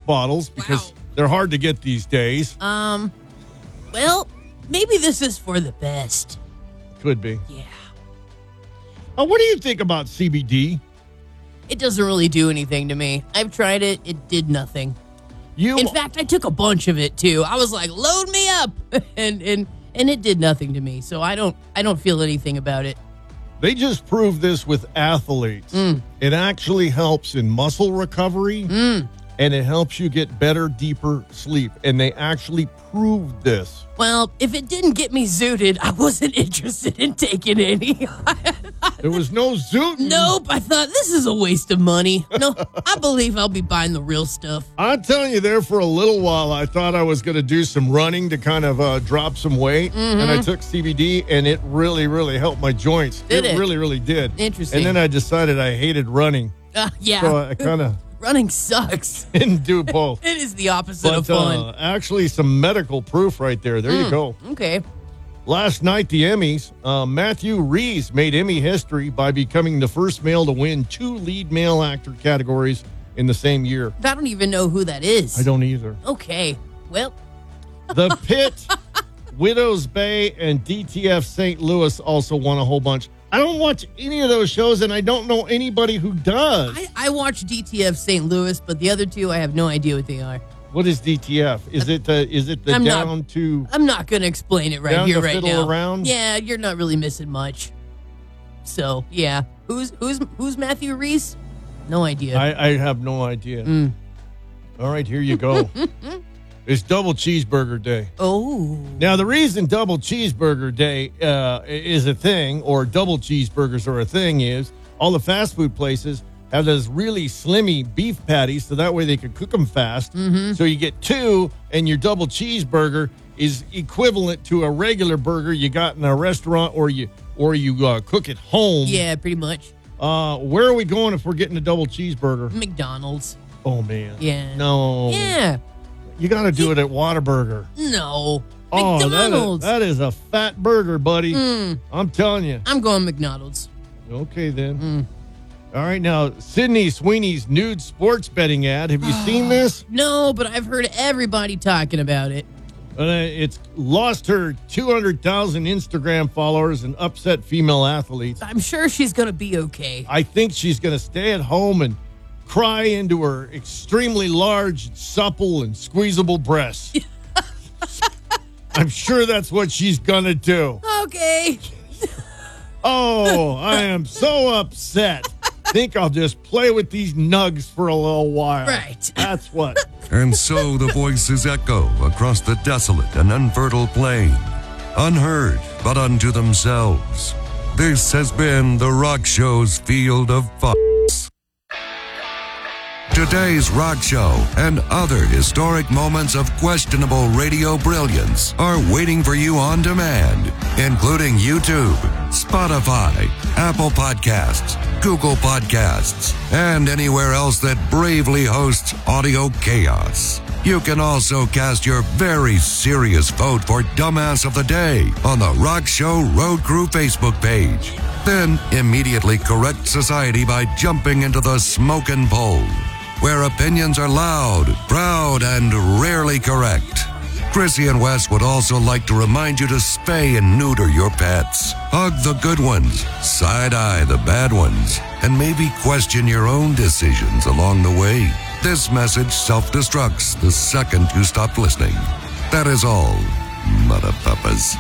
bottles because they're hard to get these days. Well, maybe this is for the best. Could be. Yeah. What do you think about CBD? It doesn't really do anything to me. I've tried it. It did nothing. In fact, I took a bunch of it too. I was like, load me up. and it did nothing to me. So I don't feel anything about it. They just proved this with athletes. It actually helps in muscle recovery, and it helps you get better, deeper sleep. And they actually proved this. Well, if it didn't get me zooted, I wasn't interested in taking any. There was no zooting. Nope. I thought this is a waste of money. No, I believe I'll be buying the real stuff. I'm telling you, there for a little while, I thought I was going to do some running to kind of drop some weight. And I took CBD, and it really, really helped my joints. Did it? really, really did. Interesting. And then I decided I hated running. Yeah. So I kind of running sucks. didn't do both. It is the opposite of fun. Actually, some medical proof right there. There you go. Okay. Last night, the Emmys, Matthew Rhys made Emmy history by becoming the first male to win 2 lead male actor categories in the same year. I don't even know who that is. I don't either. Okay. Well. The Pit, Widows Bay, and DTF St. Louis also won a whole bunch. I don't watch any of those shows, and I don't know anybody who does. I watch DTF St. Louis, but the other two, I have no idea what they are. What is DTF? Is it the I'm not going to explain it right here, right now. Around? Yeah, you're not really missing much. So, yeah. Who's Matthew Rhys? No idea. I have no idea. All right, here you go. It's Double Cheeseburger Day. Oh. Now, the reason Double Cheeseburger Day is a thing, or double cheeseburgers are a thing, is all the fast food places have those really slimmy beef patties, so that way they can cook them fast. So you get 2, and your double cheeseburger is equivalent to a regular burger you got in a restaurant, or you cook at home. Yeah, pretty much. Where are we going if we're getting a double cheeseburger? McDonald's. Oh, man. Yeah. No. Yeah. You got to do it at Whataburger. No. Oh, McDonald's. that is a fat burger, buddy. I'm telling you. I'm going McDonald's. Okay, then. All right, now, Sydney Sweeney's nude sports betting ad. Have you seen this? No, but I've heard everybody talking about it. It's lost her 200,000 Instagram followers and upset female athletes. I'm sure she's going to be okay. I think she's going to stay at home and cry into her extremely large, supple, and squeezable breasts. I'm sure that's what she's going to do. Okay. Oh, I am so upset. Think I'll just play with these nugs for a little while. Right. That's what. And so the voices echo across the desolate and unfertile plain, unheard but unto themselves. This has been the Rock Show's Field of Fucks. Today's Rock Show and other historic moments of questionable radio brilliance are waiting for you on demand, including YouTube, Spotify, Apple Podcasts, Google Podcasts, and anywhere else that bravely hosts audio chaos. You can also cast your very serious vote for Dumbass of the Day on the Rock Show Road Crew Facebook page. Then immediately correct society by jumping into the Smokin' Poll, where opinions are loud, proud, and rarely correct. Chrissy and Wes would also like to remind you to spay and neuter your pets. Hug the good ones, side-eye the bad ones, and maybe question your own decisions along the way. This message self-destructs the second you stop listening. That is all, motherfuckers.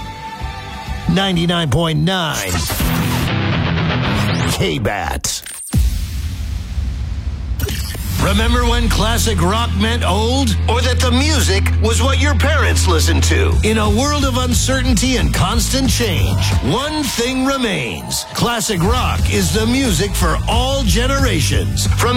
99.9 K-Bat. Remember when classic rock meant old? Or that the music was what your parents listened to? In a world of uncertainty and constant change, one thing remains. Classic rock is the music for all generations. From